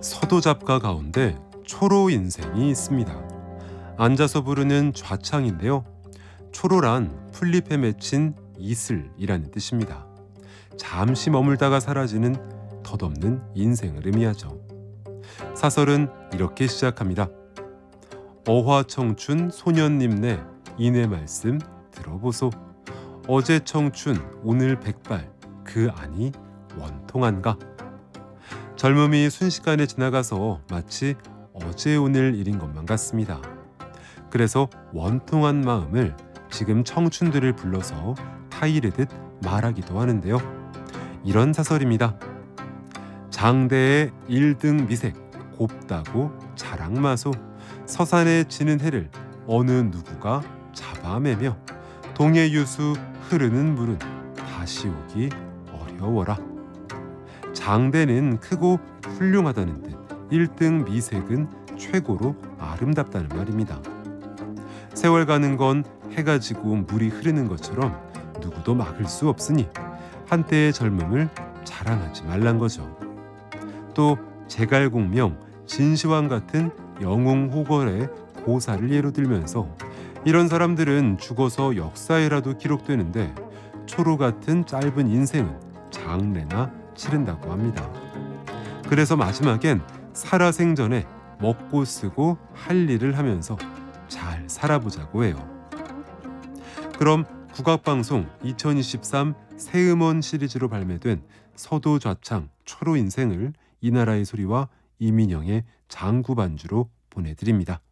서도 잡가 가운데 초로 인생이 있습니다. 앉아서 부르는 좌창인데요. 초로란 풀잎에 맺힌 이슬이라는 뜻입니다. 잠시 머물다가 사라지는 덧없는 인생을 의미하죠. 사설은 이렇게 시작합니다. 어화청춘 소년님네 이내 말씀 들어보소. 어제 청춘 오늘 백발 그 안이 원통한가. 젊음이 순식간에 지나가서 마치 어제 오늘 일인 것만 같습니다. 그래서 원통한 마음을 지금 청춘들을 불러서 타이르듯 말하기도 하는데요. 이런 사설입니다. 장대의 1등 미색 곱다고 자랑마소. 서산에 지는 해를 어느 누구가 잡아매며 동해 유수 흐르는 물은 다시 오기 어려워라. 장대는 크고 훌륭하다는 듯 1등 미색은 최고로 아름답다는 말입니다. 세월 가는 건 해가 지고 물이 흐르는 것처럼 누구도 막을 수 없으니 한때의 젊음을 자랑하지 말란 거죠. 또 제갈공명, 진시황 같은 영웅호걸의 고사를 예로 들면서 이런 사람들은 죽어서 역사에라도 기록되는데 초로 같은 짧은 인생은 장래나 치른다고 합니다. 그래서 마지막엔 살아생전에 먹고 쓰고 할 일을 하면서 잘 살아보자고 해요. 그럼 국악방송 2023 새음원 시리즈로 발매된 서도 좌창 초로 인생을 이나라의 소리와 이민영의 장구 반주로 보내드립니다.